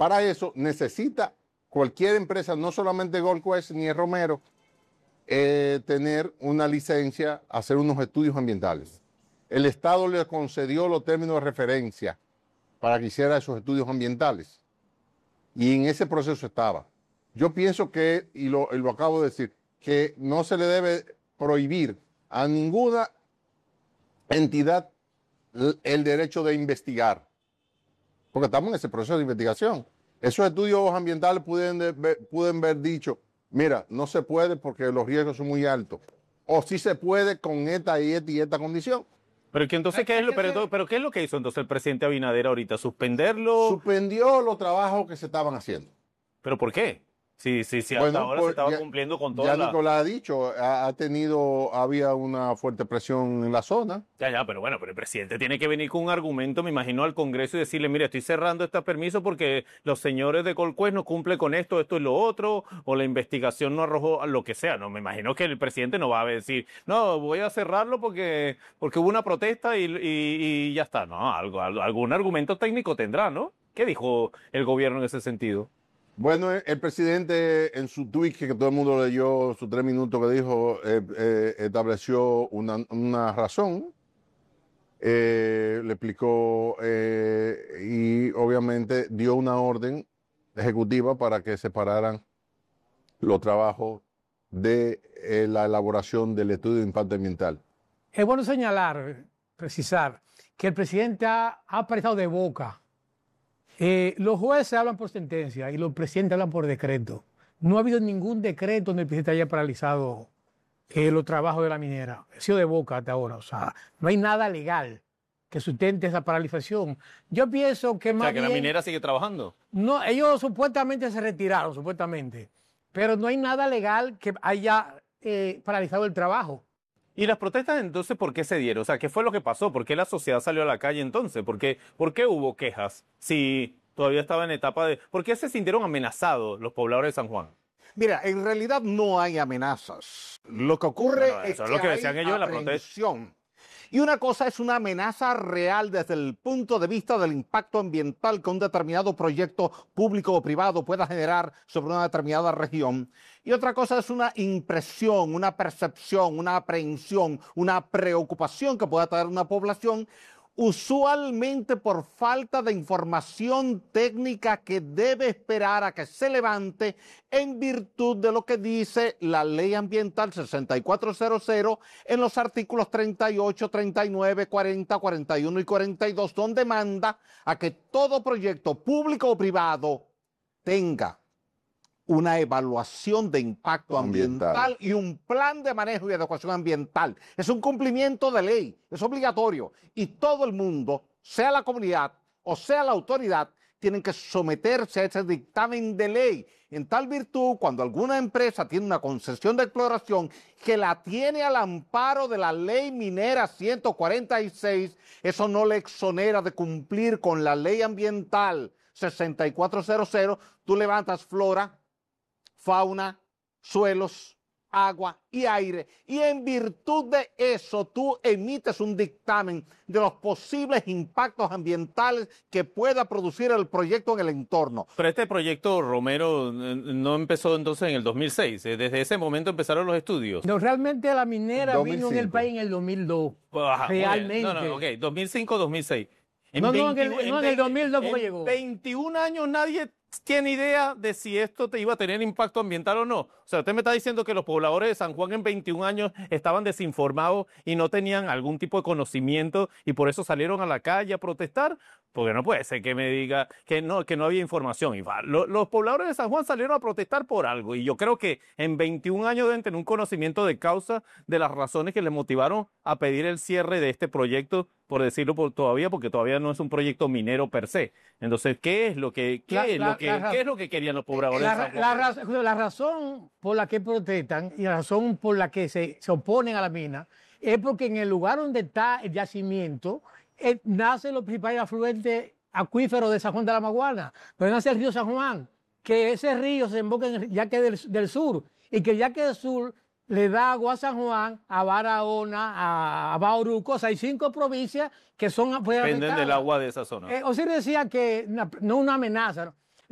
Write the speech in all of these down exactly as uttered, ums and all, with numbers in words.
para eso necesita cualquier empresa, no solamente Gold Quest ni el Romero, eh, tener una licencia, hacer unos estudios ambientales. El Estado le concedió los términos de referencia para que hiciera esos estudios ambientales. Y en ese proceso estaba. Yo pienso que, y lo, y lo acabo de decir, que no se le debe prohibir a ninguna entidad el derecho de investigar, porque estamos en ese proceso de investigación. Esos estudios ambientales pueden, pueden haber dicho, mira, no se puede porque los riesgos son muy altos, o sí se puede con esta y esta y esta condición. Pero que entonces, ¿qué es lo, pero, pero ¿qué es lo que hizo entonces el presidente Abinader ahorita? ¿Suspenderlo? Suspendió los trabajos que se estaban haciendo. ¿Pero por qué? Sí, sí, sí, hasta bueno, ahora pues, se estaba ya, cumpliendo con todo. Ya la... Nicolás ha dicho, ha, ha tenido, había una fuerte presión en la zona. Ya, ya, pero bueno, pero el presidente tiene que venir con un argumento, me imagino, al Congreso y decirle, mire, estoy cerrando este permiso porque los señores de Gold Quest no cumplen con esto, esto y lo otro, o la investigación no arrojó lo que sea. No, me imagino que el presidente no va a decir, no, voy a cerrarlo porque, porque hubo una protesta y, y, y ya está. No, algo, algo, algún argumento técnico tendrá, ¿no? ¿Qué dijo el gobierno en ese sentido? Bueno, el presidente en su tweet, que todo el mundo leyó, sus tres minutos que dijo, eh, eh, estableció una, una razón, eh, le explicó eh, y obviamente dio una orden ejecutiva para que separaran los trabajos de eh, la elaboración del estudio de impacto ambiental. Es bueno señalar, precisar, que el presidente ha, ha aparecido de boca. Eh, los jueces hablan por sentencia y los presidentes hablan por decreto. No ha habido ningún decreto donde el presidente haya paralizado eh, los trabajos de la minera. Ha sido de boca hasta ahora. O sea, no hay nada legal que sustente esa paralización. Yo pienso que más O sea, que bien, la minera sigue trabajando. No, ellos supuestamente se retiraron, supuestamente. Pero no hay nada legal que haya eh, paralizado el trabajo. ¿Y las protestas entonces por qué se dieron? O sea, ¿qué fue lo que pasó? ¿Por qué la sociedad salió a la calle entonces? ¿Por qué, por qué hubo quejas? Si todavía estaba en etapa de... ¿Por qué se sintieron amenazados los pobladores de San Juan? Mira, en realidad no hay amenazas. Lo que ocurre bueno, es eso que, es lo que hay decían ellos en la protesta. Y una cosa es una amenaza real desde el punto de vista del impacto ambiental que un determinado proyecto público o privado pueda generar sobre una determinada región. Y otra cosa es una impresión, una percepción, una aprehensión, una preocupación que pueda tener una población, usualmente por falta de información técnica que debe esperar a que se levante en virtud de lo que dice la Ley Ambiental sesenta y cuatro cero cero en los artículos treinta y ocho, treinta y nueve, cuarenta, cuarenta y uno y cuarenta y dos, donde manda a que todo proyecto público o privado tenga una evaluación de impacto ambiental, ambiental y un plan de manejo y adecuación ambiental. Es un cumplimiento de ley, es obligatorio. Y todo el mundo, sea la comunidad o sea la autoridad, tienen que someterse a ese dictamen de ley. En tal virtud, cuando alguna empresa tiene una concesión de exploración que la tiene al amparo de la ley minera ciento cuarenta y seis, eso no le exonera de cumplir con la ley ambiental sesenta y cuatro cero cero. Tú levantas flora, fauna, suelos, agua y aire, y en virtud de eso tú emites un dictamen de los posibles impactos ambientales que pueda producir el proyecto en el entorno. Pero este proyecto, Romero, no empezó entonces en el dos mil seis, desde ese momento empezaron los estudios. No, realmente la minera dos mil cinco. Vino en el país en el dos mil dos, Ajá, realmente. No, no, ok, dos mil cinco, dos mil seis. En no, veintiuno, no, en el, no, en el dos mil dos fue que llegó. veintiún años nadie tiene idea de si esto te iba a tener impacto ambiental o no. O sea, usted me está diciendo que los pobladores de San Juan en veintiún años estaban desinformados y no tenían algún tipo de conocimiento y por eso salieron a la calle a protestar, porque no puede ser que me diga que no, que no había información. Y va, lo, los pobladores de San Juan salieron a protestar por algo y yo creo que en veintiún años deben tener un conocimiento de causa de las razones que les motivaron a pedir el cierre de este proyecto, por decirlo por, todavía, porque todavía no es un proyecto minero per se. Entonces, ¿qué es lo que, qué La- es la- lo que, la- qué es lo que querían los pobladores de La, San la Juan? raz- la razón por la que protestan y la razón por la que se, se oponen a la mina es porque en el lugar donde está el yacimiento eh, nace los principales afluentes acuíferos de San Juan de la Maguana, pero nace el río San Juan, que ese río se emboca en el Yaque del, del Sur y que el Yaque del Sur le da agua a San Juan, a Barahona, a, a Bauruco. O sea, hay cinco provincias que son Dependen del agua de esa zona. Eh, Osiris decía que una- no una amenaza, ¿no?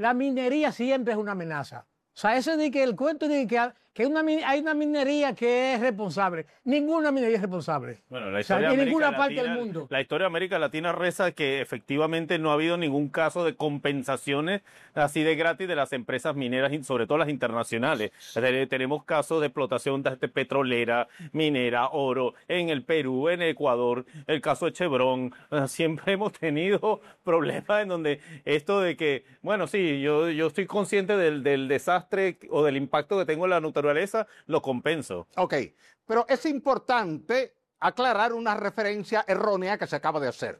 la minería siempre es una amenaza. O sea, eso de que el cuento de que, que una, hay una minería que es responsable. Ninguna minería es responsable. Bueno, la o sea, historia en de ninguna América parte Latina, del mundo. La historia de América Latina reza que efectivamente no ha habido ningún caso de compensaciones así de gratis de las empresas mineras, sobre todo las internacionales. Tenemos casos de explotación de petrolera, minera, oro, en el Perú, en Ecuador, el caso de Chevron. Siempre hemos tenido problemas en donde esto de que, bueno, sí, yo, yo estoy consciente del, del desastre o del impacto que tengo en la naturaleza, lo compenso. Ok, pero es importante aclarar una referencia errónea que se acaba de hacer.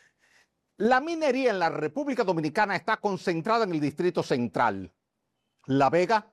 La minería en la República Dominicana está concentrada en el Distrito Central. La Vega,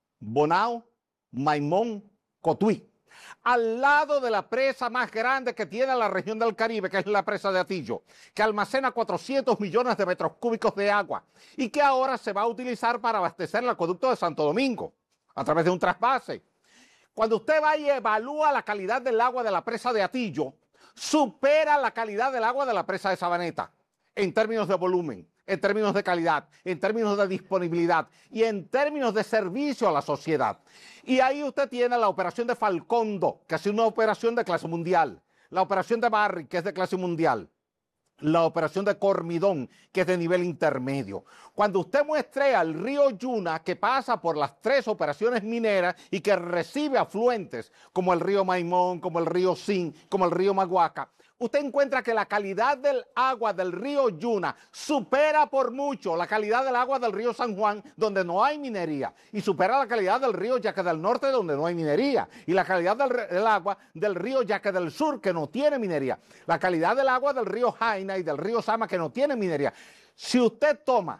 Bonao, Maimón, Cotuí. Al lado de la presa más grande que tiene la región del Caribe, que es la presa de Atillo, que almacena cuatrocientos millones de metros cúbicos de agua y que ahora se va a utilizar para abastecer el acueducto de Santo Domingo a través de un trasvase. Cuando usted va y evalúa la calidad del agua de la presa de Atillo, supera la calidad del agua de la presa de Sabaneta en términos de volumen, en términos de calidad, en términos de disponibilidad y en términos de servicio a la sociedad. Y ahí usted tiene la operación de Falcondo, que es una operación de clase mundial, la operación de Barry, que es de clase mundial, la operación de Cormidón, que es de nivel intermedio. Cuando usted muestre al río Yuna, que pasa por las tres operaciones mineras y que recibe afluentes, como el río Maimón, como el río Sin, como el río Maguaca, usted encuentra que la calidad del agua del río Yuna supera por mucho la calidad del agua del río San Juan, donde no hay minería, y supera la calidad del río Yaque del Norte, donde no hay minería, y la calidad del, del agua del río Yaque del Sur, que no tiene minería, la calidad del agua del río Jaina y del río Sama, que no tiene minería. Si usted toma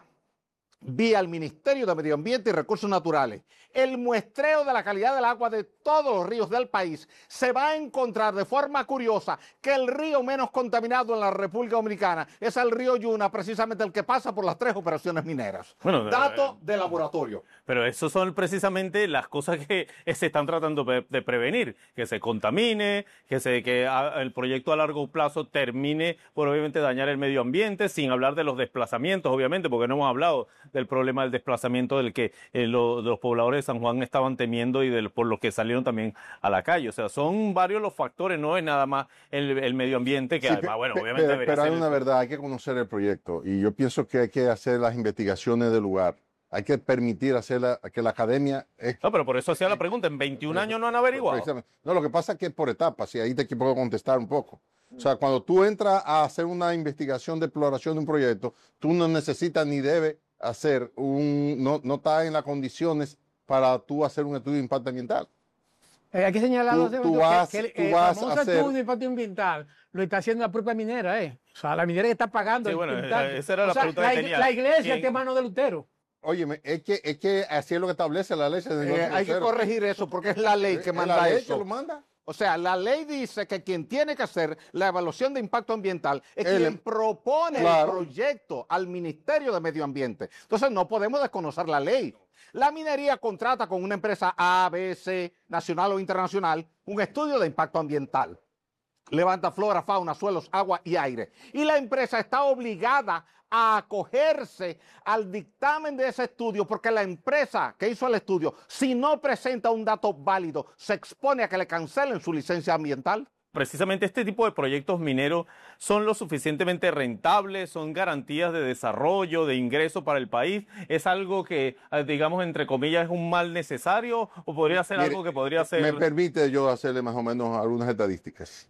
vía el Ministerio de Medio Ambiente y Recursos Naturales el muestreo de la calidad del agua de todos los ríos del país, se va a encontrar de forma curiosa que el río menos contaminado en la República Dominicana es el río Yuna, precisamente el que pasa por las tres operaciones mineras. Bueno, dato eh, de laboratorio. Pero eso son precisamente las cosas que se están tratando de prevenir, que se contamine, que, se, que el proyecto a largo plazo termine por obviamente dañar el medio ambiente, sin hablar de los desplazamientos, obviamente, porque no hemos hablado del problema del desplazamiento del que eh, lo, los pobladores de San Juan estaban temiendo y del, por lo que salieron también a la calle. O sea, son varios los factores, no es nada más el, el medio ambiente, que sí, además, bueno, obviamente pero, debería pero hay ser una el... verdad, hay que conocer el proyecto y yo pienso que hay que hacer las investigaciones del lugar. Hay que permitir hacer la, que la academia... Es, no, pero por eso hacía la pregunta, ¿en veintiún años no han averiguado? No, lo que pasa es que es por etapas y ahí te puedo contestar un poco. O sea, cuando tú entras a hacer una investigación de exploración de un proyecto, tú no necesitas ni debes hacer un... No, no estás en las condiciones para tú hacer un estudio de impacto ambiental. Eh, hay que señalar tú, tú vas, que, que tú el vas famoso hacer... estudio de impacto ambiental lo está haciendo la propia minera, ¿eh? O sea, la minera que está pagando. Sí, el bueno, impacto. esa era la o sea, pregunta la, que tenía. La iglesia ¿Quién? que es mano de Lutero. Óyeme, es que, es que así es lo que establece la ley. Eh, hay que corregir eso porque es la ley que manda la ley eso. que lo manda. O sea, la ley dice que quien tiene que hacer la evaluación de impacto ambiental es el, quien propone claro. el proyecto al Ministerio de Medio Ambiente. Entonces no podemos desconocer la ley. La minería contrata con una empresa A, B, C, nacional o internacional, un estudio de impacto ambiental. Levanta flora, fauna, suelos, agua y aire. Y la empresa está obligada a acogerse al dictamen de ese estudio porque la empresa que hizo el estudio, si no presenta un dato válido, se expone a que le cancelen su licencia ambiental. Precisamente este tipo de proyectos mineros son lo suficientemente rentables, son garantías de desarrollo, de ingreso para el país. ¿Es algo que, digamos, entre comillas, es un mal necesario o podría ser Mire, algo que podría ser...? Me permite yo hacerle más o menos algunas estadísticas.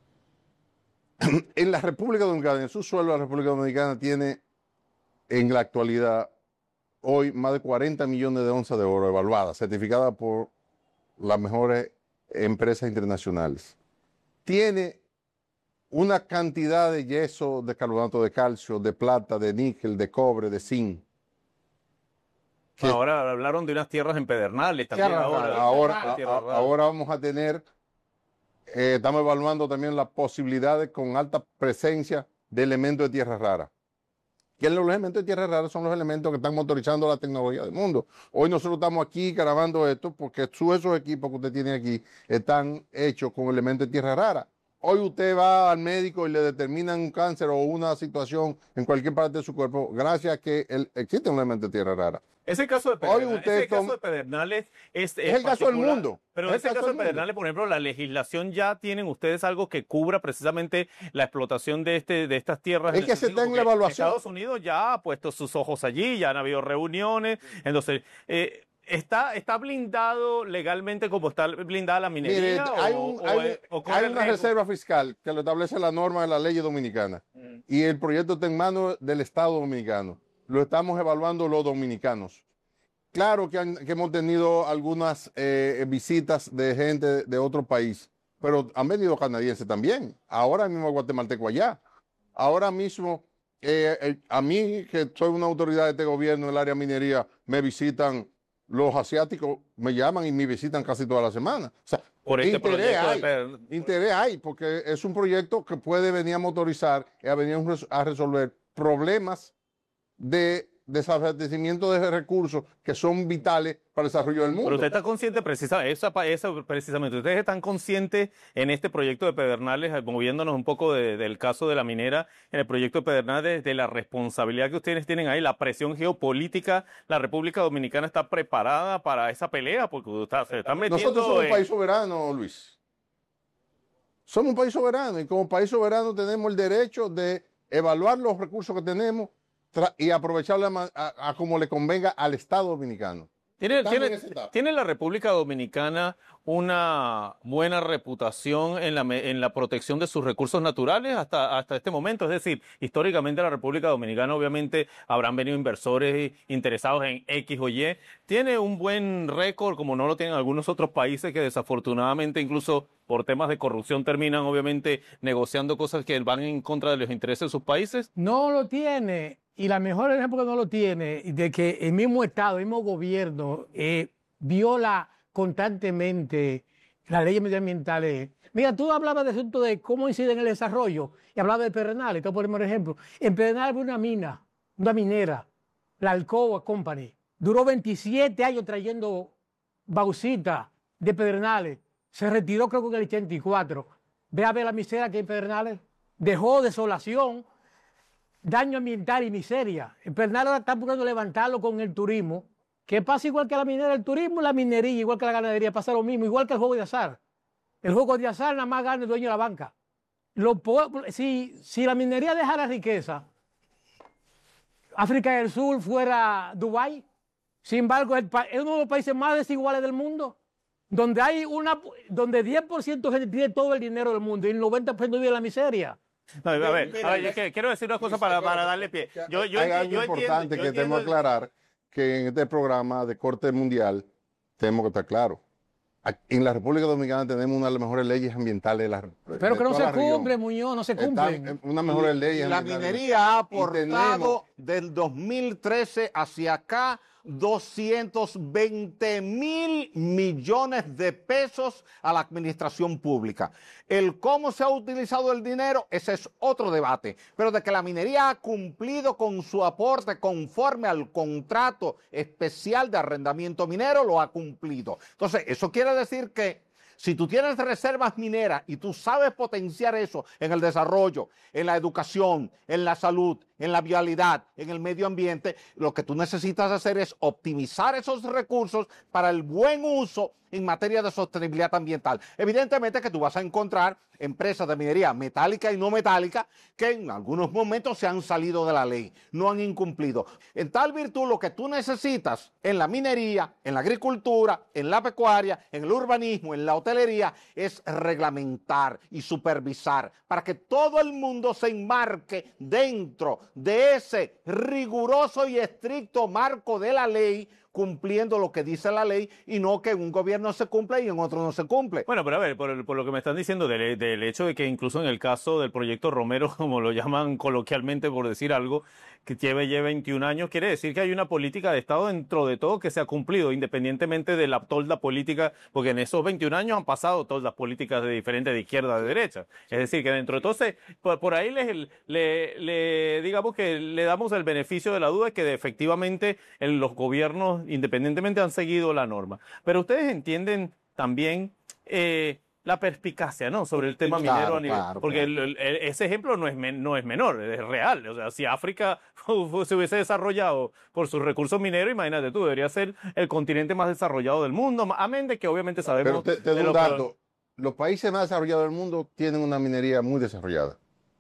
En la República Dominicana, en su suelo, la República Dominicana tiene en la actualidad hoy más de cuarenta millones de onzas de oro evaluadas, certificadas por las mejores empresas internacionales. Tiene una cantidad de yeso, de carbonato de calcio, de plata, de níquel, de cobre, de zinc. Que ahora hablaron de unas tierras en Pedernales también. Ahora, ahora, ahora, ahora vamos a tener, eh, estamos evaluando también las posibilidades con alta presencia de elementos de tierra rara. Que los elementos de tierra rara son los elementos que están motorizando la tecnología del mundo. Hoy nosotros estamos aquí grabando esto porque esos equipos que usted tiene aquí están hechos con elementos de tierra rara. Hoy usted va al médico y le determinan un cáncer o una situación en cualquier parte de su cuerpo gracias a que el, existe un elemento de tierra rara. Ese caso de Hoy Pedernales, ustedes ese caso son- de Pedernales es, Es el caso del particular, mundo. Pero Es en el ese caso caso de del mundo. Pedernales, por ejemplo, la legislación ya tienen ustedes algo que cubra precisamente la explotación de este de estas tierras. Es en que ese se sentido, está en la porque evaluación. Estados Unidos ya ha puesto sus ojos allí, ya han habido reuniones, entonces eh, ¿Está, ¿Está blindado legalmente como está blindada la minería? Mire, o, hay, un- o- hay- o corre hay el una riesgo? reserva fiscal que lo establece la norma de la ley dominicana Mm. y el proyecto está en manos del Estado dominicano. Lo estamos evaluando los dominicanos. Claro que, han- que hemos tenido algunas eh, visitas de gente de otro país, pero han venido canadienses también. Ahora mismo guatemalteco allá. Ahora mismo, eh, eh, a mí, que soy una autoridad de este gobierno en el área de minería, me visitan los asiáticos, me llaman y me visitan casi toda la semana. O sea, Por este interés proyecto de hay, Pedernales. interés hay, porque es un proyecto que puede venir a motorizar y a venir a resolver problemas de desabastecimiento de recursos que son vitales para el desarrollo del mundo. Pero usted está consciente, precisa, esa, pa- esa precisamente, ustedes están conscientes en este proyecto de Pedernales, eh, moviéndonos un poco de- del caso de la minera, en el proyecto de Pedernales, de la responsabilidad que ustedes tienen ahí, la presión geopolítica, la República Dominicana está preparada para esa pelea, porque está- se están metiendo Nosotros somos un en- país soberano, Luis. Somos un país soberano y como país soberano tenemos el derecho de evaluar los recursos que tenemos tra- y aprovecharlos a, a- a como le convenga al Estado dominicano. ¿Tiene, Estamos tiene, en esa etapa. ¿Tiene la República Dominicana una buena reputación en la, me- en la protección de sus recursos naturales hasta, hasta este momento? Es decir, históricamente la República Dominicana obviamente habrán venido inversores interesados en X o Y. ¿Tiene un buen récord como no lo tienen algunos otros países que desafortunadamente incluso por temas de corrupción terminan obviamente negociando cosas que van en contra de los intereses de sus países? No lo tiene. Y la mejor ejemplo que no lo tiene, de que el mismo Estado, el mismo gobierno eh, viola constantemente las leyes medioambientales. Mira, tú hablabas de asunto de cómo incide en el desarrollo y hablabas de Pedernales. Te ponemos el ejemplo. En Pedernales había una mina, una minera, la Alcoa Company. Duró veintisiete años trayendo bauxita de Pedernales. Se retiró creo que en el ochenta y cuatro. Ve a ver la miseria que hay en Pedernales. Dejó desolación, daño ambiental y miseria. En Pedernales ahora están buscando levantarlo con el turismo, que pasa igual que la minera, el turismo, la minería, igual que la ganadería, pasa lo mismo, igual que el juego de azar. El juego de azar nada más gana el dueño de la banca. Lo po- si, si la minería dejara riqueza, África del Sur fuera Dubái. Sin embargo, el pa- es uno de los países más desiguales del mundo, donde hay una, donde diez por ciento de gente tiene todo el dinero del mundo y el noventa por ciento vive en la miseria. No, a ver, Mira, a ver, yo mira, que- quiero decir una cosa para, para darle pie. Yo, yo, Hay enti- algo yo entiendo- importante yo que tenemos que entiendo- aclarar, que en este programa de corte mundial tenemos que estar claros. Aquí En la República Dominicana tenemos una de las mejores leyes ambientales de la Pero de que no toda se la región. cumple, Muñoz, no se Están cumplen. en Una mejores leyes La ambientales. minería ha Y aportado tenemos- del dos mil trece hacia acá doscientos veinte mil millones de pesos a la administración pública. El cómo se ha utilizado el dinero, ese es otro debate. Pero de que la minería ha cumplido con su aporte conforme al contrato especial de arrendamiento minero, lo ha cumplido. Entonces, eso quiere decir que si tú tienes reservas mineras y tú sabes potenciar eso en el desarrollo, en la educación, en la salud, en la vialidad, en el medio ambiente, lo que tú necesitas hacer es optimizar esos recursos para el buen uso en materia de sostenibilidad ambiental. Evidentemente que tú vas a encontrar empresas de minería metálica y no metálica que en algunos momentos se han salido de la ley, no han incumplido. En tal virtud, lo que tú necesitas en la minería, en la agricultura, en la pecuaria, en el urbanismo, en la hotelería, es reglamentar y supervisar para que todo el mundo se enmarque dentro de ese riguroso y estricto marco de la ley, cumpliendo lo que dice la ley y no que en un gobierno se cumple y en otro no se cumple. Bueno, pero a ver, por, el- por lo que me están diciendo del, del hecho de que incluso en el caso del proyecto Romero, como lo llaman coloquialmente por decir algo, que lleve ya veintiún años, quiere decir que hay una política de Estado dentro de todo que se ha cumplido, independientemente de la tolda política, porque en esos veintiún años han pasado todas las políticas de diferentes de izquierda a de derecha. Es decir, que dentro de todo, se- por, por ahí le, le, le- digamos que le damos el beneficio de la duda de que efectivamente en los gobiernos, independientemente, han seguido la norma. Pero ustedes entienden también eh, la perspicacia, ¿no? Sobre el tema Claro, minero a nivel, claro, porque claro. el- el- ese ejemplo no es, men- no es menor, es real. O sea, si África se hubiese desarrollado por sus recursos mineros, imagínate tú, debería ser el continente más desarrollado del mundo, amén de que obviamente Pero sabemos te, te de doy lo un que- dato. Los países más desarrollados del mundo tienen una minería muy desarrollada.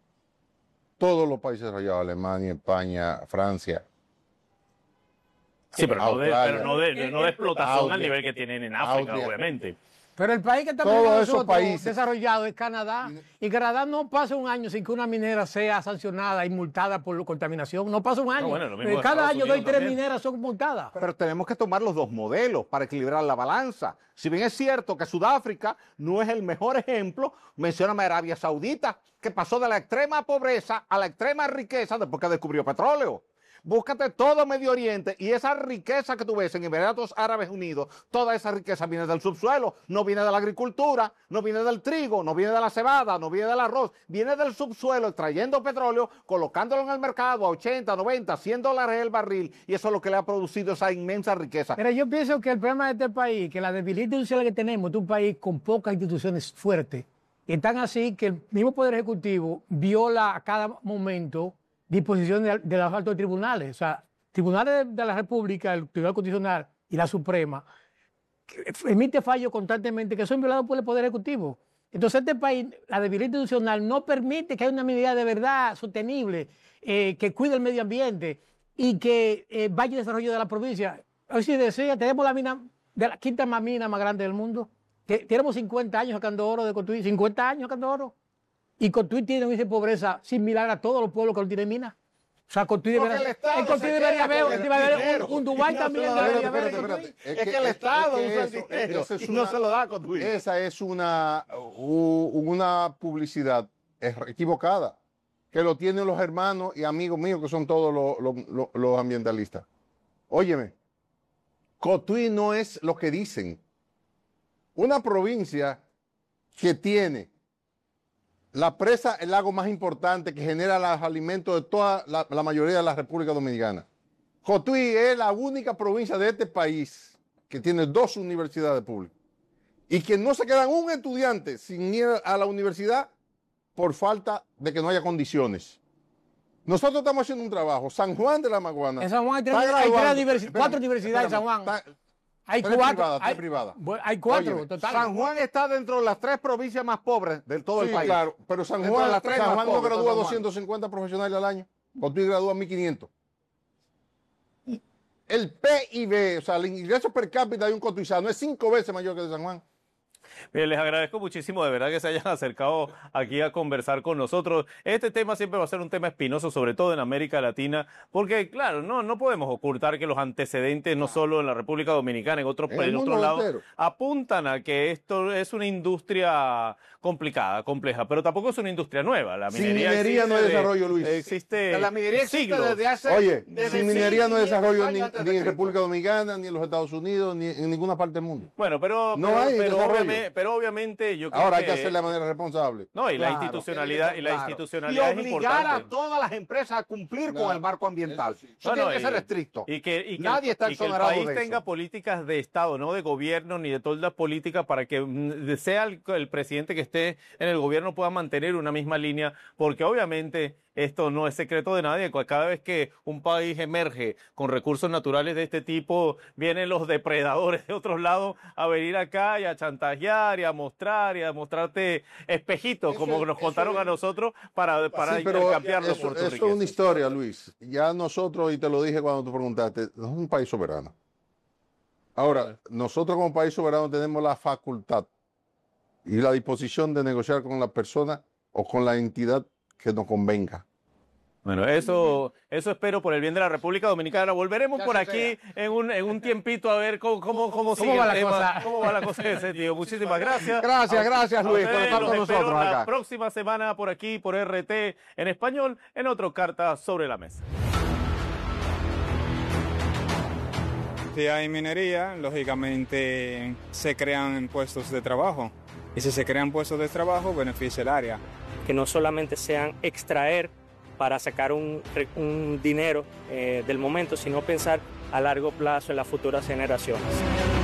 Todos los países desarrollados, Alemania, España, Francia. Sí, pero no de, Australia. pero no de, no de explotación Austria. al nivel que tienen en África, Austria. obviamente. Pero el país que está Todos primero de esos nosotros países. desarrollado es Canadá. Y Canadá no pasa un año sin que una minera sea sancionada y multada por contaminación. No pasa un año. bueno, lo mismo Eh, en Cada Estados año dos y Unidos tres también. mineras son multadas. Pero tenemos que tomar los dos modelos para equilibrar la balanza. Si bien es cierto que Sudáfrica no es el mejor ejemplo, mencióname Arabia Saudita, que pasó de la extrema pobreza a la extrema riqueza después que descubrió petróleo. Búscate todo Medio Oriente y esa riqueza que tú ves en Emiratos Árabes Unidos, toda esa riqueza viene del subsuelo, no viene de la agricultura, no viene del trigo, no viene de la cebada, no viene del arroz, viene del subsuelo extrayendo petróleo, colocándolo en el mercado a ochenta, noventa, cien dólares el barril y eso es lo que le ha producido esa inmensa riqueza. Pero yo pienso que el problema de este país, que la debilidad institucional que tenemos, es un país con pocas instituciones fuertes. Y tan así que el mismo Poder Ejecutivo viola a cada momento disposiciones de, de los altos tribunales. O sea, tribunales de, de la República, el Tribunal Constitucional y la Suprema, que emite fallos constantemente que son violados por el Poder Ejecutivo. Entonces, este país, la debilidad institucional no permite que haya una medida de verdad sostenible, eh, que cuide el medio ambiente y que eh, vaya al desarrollo de la provincia. Hoy si decía, tenemos la mina, de la quinta más mina más grande del mundo. Que, tenemos cincuenta años sacando oro de Cotuí, cincuenta años sacando oro. Y Cotuí tiene un índice de pobreza similar a todos los pueblos que no tienen minas. O sea, Cotuí Porque debería, el Estado en Cotuí se debería queda haber, con el debería haber dinero. un, un Dubái Y no también. se lo da. Debería Espérate, haber en espérate, Cotuí. espérate. Es que el Estado es usa el eso, dinero esa es y no una- se lo da a Cotuí. Esa es una, u- una publicidad equivocada que lo tienen los hermanos y amigos míos que son todos los, los- los- los ambientalistas. Óyeme, Cotuí no es lo que dicen. Una provincia que tiene la presa, el lago más importante que genera los alimentos de toda la, la mayoría de la República Dominicana. Cotuí es la única provincia de este país que tiene dos universidades públicas y que no se quedan un estudiante sin ir a la universidad por falta de que no haya condiciones. Nosotros estamos haciendo un trabajo. San Juan de la Maguana. En San Juan hay tres, está hay tres graduando- universi- espérame, cuatro universidades en San Juan. espérame, está- Hay tres cuatro. privadas, tres hay, privadas. bueno, hay cuatro, Óyeme, total. San Juan está dentro de las tres provincias más pobres de todo Sí, el país. claro, pero San Dentro de Juan, las tres San más Juan no pobres, gradúa San Juan. doscientos cincuenta profesionales al año. Cotuí gradúa mil quinientos. El P I B, o sea, el ingreso per cápita de un cotuizano es cinco veces mayor que el de San Juan. Bien, les agradezco muchísimo de verdad que se hayan acercado aquí a conversar con nosotros. Este tema siempre va a ser un tema espinoso, sobre todo en América Latina, porque claro, no, no podemos ocultar que los antecedentes, no solo en la República Dominicana, en otros En el en otros mundo lados, entero. apuntan a que esto es una industria complicada, compleja, pero tampoco es una industria nueva. La Sin minería, minería existe no hay de- desarrollo, Luis. Existe La minería existe siglos. desde hace... Oye, desde sin minería no hay quinientos desarrollo ni, años antes de ni en Cristo. República Dominicana, ni en los Estados Unidos, ni en ninguna parte del mundo. Bueno, pero, No pero, hay pero, desarrollo. obviamente, pero obviamente yo creo Ahora hay que que hacerlo de manera responsable. no, y la Claro, institucionalidad y la claro. institucionalidad y es obligar importante. a todas las empresas a cumplir Claro. con el marco ambiental. Eso sí. Eso No, tiene no, que y- ser estricto. Y que, y que Nadie el, está y que el exonerado país de eso. tenga políticas de Estado, no de gobierno, ni de todas las políticas para que mm, sea el, el presidente que esté en el gobierno pueda mantener una misma línea, porque obviamente esto no es secreto de nadie. Cada vez que un país emerge con recursos naturales de este tipo, vienen los depredadores de otros lados a venir acá y a chantajear y a mostrar y a mostrarte espejitos, Eso como es- nos eso contaron es- a nosotros para, para Sí, pero intercambiarlo eso, por tu eso es riqueza. una historia, Luis. Ya nosotros, y te lo dije cuando tú preguntaste, somos un país soberano. Ahora, nosotros como país soberano tenemos la facultad y la disposición de negociar con la persona o con la entidad que nos convenga. Bueno, eso, eso espero por el bien de la República Dominicana. Volveremos Ya por se aquí en un, en un tiempito a ver cómo, cómo, cómo, sigue va el la tema, cosa? cómo va la cosa en ese sentido. Muchísimas gracias. Gracias, A- gracias, a Luis, por ustedes estar los con espero nosotros la acá. próxima semana por aquí, por R T en español, en otro Carta sobre la Mesa. Si hay minería, lógicamente se crean puestos de trabajo. Y si se crean puestos de trabajo, beneficia el área. Que no solamente sean extraer para sacar un, re- un dinero eh, del momento, sino pensar a largo plazo en las futuras generaciones.